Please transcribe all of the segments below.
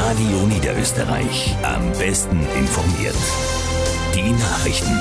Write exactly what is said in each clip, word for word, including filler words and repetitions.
Radio Niederösterreich. Am besten informiert. Die Nachrichten.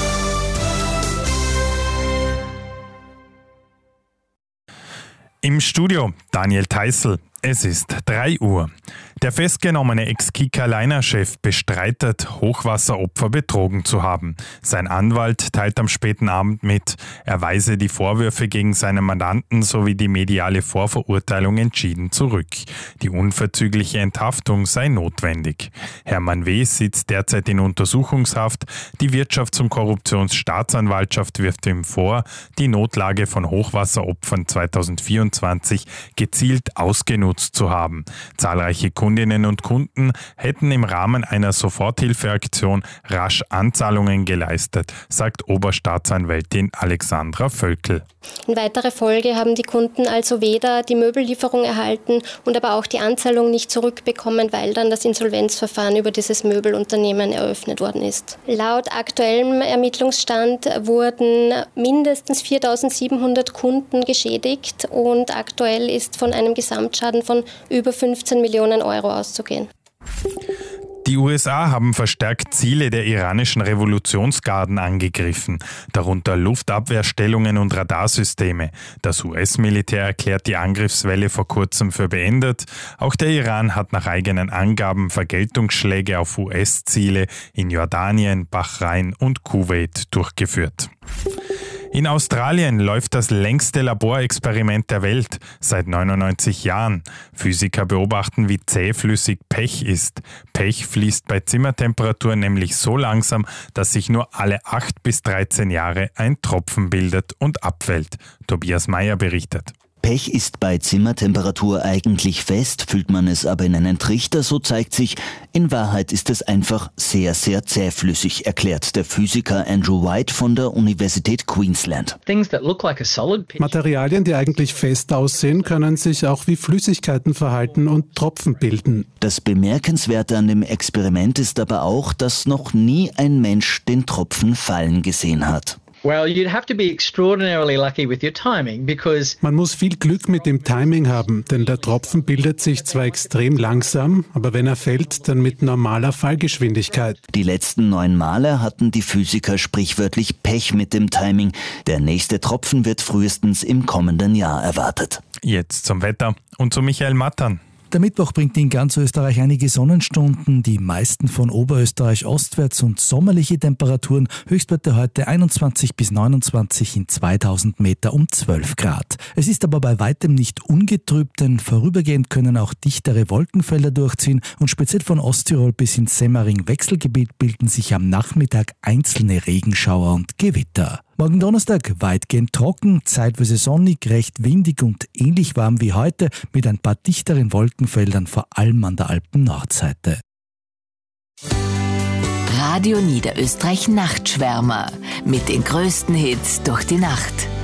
Im Studio Daniel Theißl. Es ist drei Uhr. Der festgenommene Ex-Kika-Liner-Chef bestreitet, Hochwasseropfer betrogen zu haben. Sein Anwalt teilt am späten Abend mit, er weise die Vorwürfe gegen seinen Mandanten sowie die mediale Vorverurteilung entschieden zurück. Die unverzügliche Enthaftung sei notwendig. Hermann W. sitzt derzeit in Untersuchungshaft. Die Wirtschafts- und Korruptionsstaatsanwaltschaft wirft ihm vor, die Notlage von Hochwasseropfern zweitausendvierundzwanzig gezielt ausgenutzt zu haben. Zahlreiche Kundinnen und Kunden hätten im Rahmen einer Soforthilfeaktion rasch Anzahlungen geleistet, sagt Oberstaatsanwältin Alexandra Völkel. In weiterer Folge haben die Kunden also weder die Möbellieferung erhalten und aber auch die Anzahlung nicht zurückbekommen, weil dann das Insolvenzverfahren über dieses Möbelunternehmen eröffnet worden ist. Laut aktuellem Ermittlungsstand wurden mindestens viertausendsiebenhundert Kunden geschädigt und aktuell ist von einem Gesamtschaden von über fünfzehn Millionen Euro auszugehen. Die U S A haben verstärkt Ziele der iranischen Revolutionsgarden angegriffen, darunter Luftabwehrstellungen und Radarsysteme. Das U S-Militär erklärt die Angriffswelle vor kurzem für beendet. Auch der Iran hat nach eigenen Angaben Vergeltungsschläge auf U S-Ziele in Jordanien, Bahrain und Kuwait durchgeführt. In Australien läuft das längste Laborexperiment der Welt seit neunundneunzig Jahren. Physiker beobachten, wie zähflüssig Pech ist. Pech fließt bei Zimmertemperatur nämlich so langsam, dass sich nur alle acht bis dreizehn Jahre ein Tropfen bildet und abfällt. Tobias Meyer berichtet. Pech ist bei Zimmertemperatur eigentlich fest, füllt man es aber in einen Trichter, so zeigt sich, in Wahrheit ist es einfach sehr, sehr zähflüssig, erklärt der Physiker Andrew White von der Universität Queensland. Materialien, die eigentlich fest aussehen, können sich auch wie Flüssigkeiten verhalten und Tropfen bilden. Das Bemerkenswerte an dem Experiment ist aber auch, dass noch nie ein Mensch den Tropfen fallen gesehen hat. Well, you'd have to be extraordinarily lucky with your timing, because Man muss viel Glück mit dem Timing haben, denn der Tropfen bildet sich zwar extrem langsam, aber wenn er fällt, dann mit normaler Fallgeschwindigkeit. Die letzten neun Male hatten die Physiker sprichwörtlich Pech mit dem Timing. Der nächste Tropfen wird frühestens im kommenden Jahr erwartet. Jetzt zum Wetter und zu Michael Mattern. Der Mittwoch bringt in ganz Österreich einige Sonnenstunden, die meisten von Oberösterreich ostwärts und sommerliche Temperaturen. Höchstwerte heute einundzwanzig bis neunundzwanzig in zweitausend Meter um zwölf Grad. Es ist aber bei weitem nicht ungetrübt, denn vorübergehend können auch dichtere Wolkenfelder durchziehen und speziell von Osttirol bis ins Semmering-Wechselgebiet bilden sich am Nachmittag einzelne Regenschauer und Gewitter. Morgen Donnerstag weitgehend trocken, zeitweise sonnig, recht windig und ähnlich warm wie heute mit ein paar dichteren Wolkenfeldern, vor allem an der Alpen-Nordseite. Radio Niederösterreich Nachtschwärmer mit den größten Hits durch die Nacht.